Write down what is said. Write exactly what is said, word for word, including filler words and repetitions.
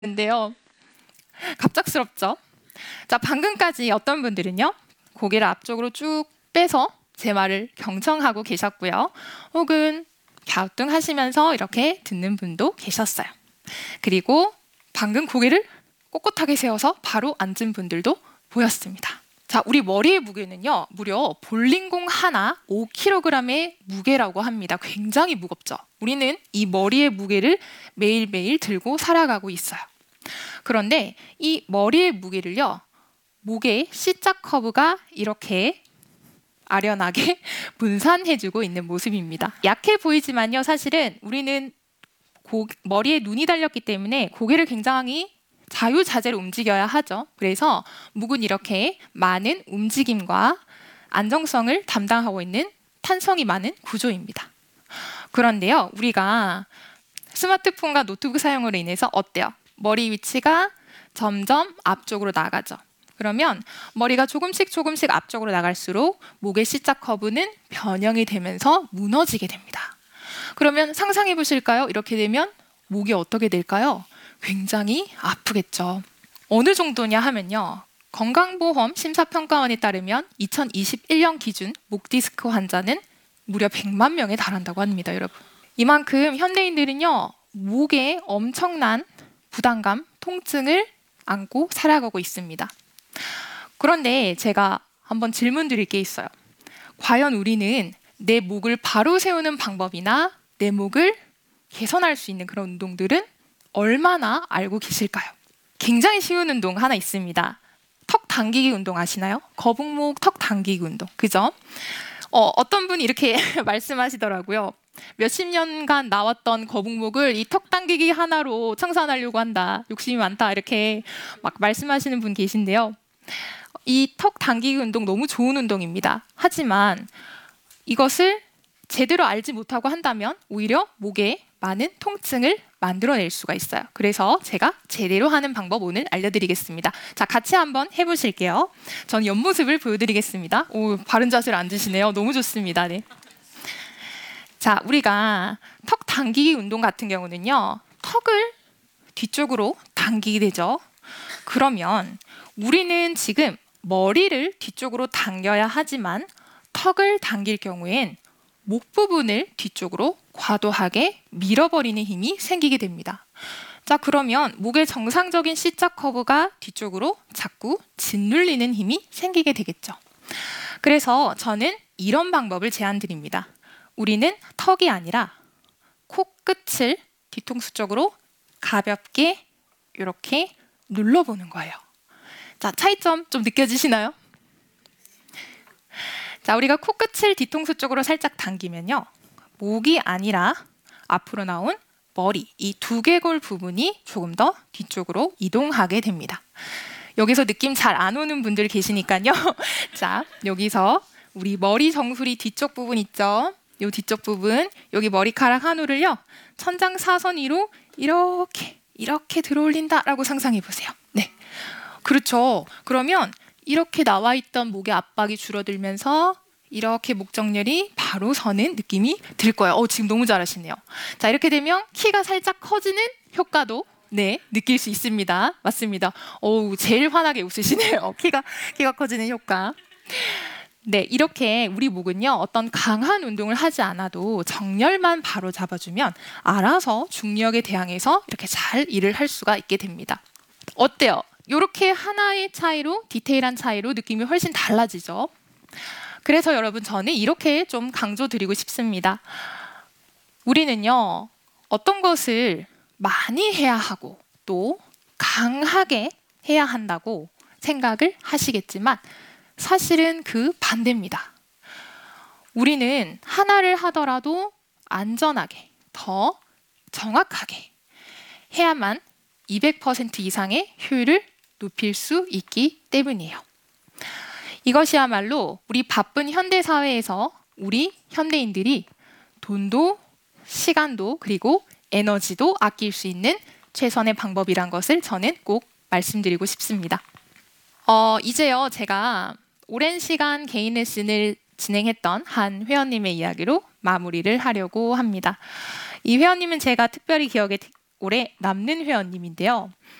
인데요. 갑작스럽죠? 자, 방금까지 어떤 분들은요, 고개를 앞쪽으로 쭉 빼서 제 말을 경청하고 계셨고요. 혹은 갸우뚱하시면서 이렇게 듣는 분도 계셨어요. 그리고 방금 고개를 꼿꼿하게 세워서 바로 앉은 분들도 보였습니다. 자, 우리 머리의 무게는요, 무려 볼링공 하나 오 킬로그램의 무게라고 합니다. 굉장히 무겁죠? 우리는 이 머리의 무게를 매일매일 들고 살아가고 있어요. 그런데 이 머리의 무게를요, 목의 C자 커브가 이렇게 아련하게 분산해주고 있는 모습입니다. 약해 보이지만요, 사실은 우리는 고, 머리에 눈이 달렸기 때문에 고개를 굉장히 자유자재로 움직여야 하죠. 그래서 목은 이렇게 많은 움직임과 안정성을 담당하고 있는 탄성이 많은 구조입니다. 그런데요, 우리가 스마트폰과 노트북 사용으로 인해서 어때요? 머리 위치가 점점 앞쪽으로 나가죠. 그러면 머리가 조금씩 조금씩 앞쪽으로 나갈수록 목의 C자 커브는 변형이 되면서 무너지게 됩니다. 그러면 상상해 보실까요? 이렇게 되면 목이 어떻게 될까요? 굉장히 아프겠죠. 어느 정도냐 하면요, 건강보험 심사평가원에 따르면 이천이십일 년 기준 목 디스크 환자는 무려 백만 명에 달한다고 합니다, 여러분. 이만큼 현대인들은요, 목에 엄청난 부담감, 통증을 안고 살아가고 있습니다. 그런데 제가 한번 질문 드릴 게 있어요. 과연 우리는 내 목을 바로 세우는 방법이나 내 목을 개선할 수 있는 그런 운동들은 얼마나 알고 계실까요? 굉장히 쉬운 운동 하나 있습니다. 턱 당기기 운동 아시나요? 거북목 턱 당기기 운동, 그죠? 어, 어떤 분이 이렇게 말씀하시더라고요. 몇십 년간 나왔던 거북목을 이 턱 당기기 하나로 청산하려고 한다. 욕심이 많다. 이렇게 막 말씀하시는 분 계신데요. 이 턱 당기기 운동 너무 좋은 운동입니다. 하지만 이것을 제대로 알지 못하고 한다면 오히려 목에 많은 통증을 만들어낼 수가 있어요. 그래서 제가 제대로 하는 방법 오늘 알려드리겠습니다. 자, 같이 한번 해보실게요. 전 옆모습을 보여드리겠습니다. 오, 바른 자세로 앉으시네요. 너무 좋습니다. 네. 자, 우리가 턱 당기기 운동 같은 경우는요, 턱을 뒤쪽으로 당기게 되죠. 그러면 우리는 지금 머리를 뒤쪽으로 당겨야 하지만 턱을 당길 경우엔 목 부분을 뒤쪽으로 과도하게 밀어버리는 힘이 생기게 됩니다. 자, 그러면 목의 정상적인 C자 커브가 뒤쪽으로 자꾸 짓눌리는 힘이 생기게 되겠죠. 그래서 저는 이런 방법을 제안드립니다. 우리는 턱이 아니라 코끝을 뒤통수 쪽으로 가볍게 이렇게 눌러보는 거예요. 자, 차이점 좀 느껴지시나요? 자, 우리가 코끝을 뒤통수 쪽으로 살짝 당기면요, 목이 아니라 앞으로 나온 머리, 이 두개골 부분이 조금 더 뒤쪽으로 이동하게 됩니다. 여기서 느낌 잘 안 오는 분들 계시니까요. 자, 여기서 우리 머리 정수리 뒤쪽 부분 있죠? 이 뒤쪽 부분, 여기 머리카락 한 올을요, 천장 사선 위로 이렇게 이렇게 들어올린다라고 상상해 보세요. 네, 그렇죠. 그러면 이렇게 나와 있던 목의 압박이 줄어들면서 이렇게 목 정렬이 바로 서는 느낌이 들 거예요. 어, 지금 너무 잘하시네요. 자, 이렇게 되면 키가 살짝 커지는 효과도 네, 느낄 수 있습니다. 맞습니다. 어우, 제일 환하게 웃으시네요. 키가 키가 커지는 효과. 네, 이렇게 우리 목은요, 어떤 강한 운동을 하지 않아도 정렬만 바로 잡아주면 알아서 중력에 대항해서 이렇게 잘 일을 할 수가 있게 됩니다. 어때요? 이렇게 하나의 차이로, 디테일한 차이로 느낌이 훨씬 달라지죠. 그래서 여러분, 저는 이렇게 좀 강조드리고 싶습니다. 우리는요, 어떤 것을 많이 해야 하고 또 강하게 해야 한다고 생각을 하시겠지만 사실은 그 반대입니다. 우리는 하나를 하더라도 안전하게, 더 정확하게 해야만 이백 퍼센트 이상의 효율을 높일 수 있기 때문이에요. 이것이야말로 우리 바쁜 현대 사회에서 우리 현대인들이 돈도 시간도 그리고 에너지도 아낄 수 있는 최선의 방법이란 것을 저는 꼭 말씀드리고 싶습니다. 어, 이제요, 제가 오랜 시간 개인 레슨을 진행했던 한 회원님의 이야기로 마무리를 하려고 합니다. 이 회원님은 제가 특별히 기억에 오래 남는 회원님인데요.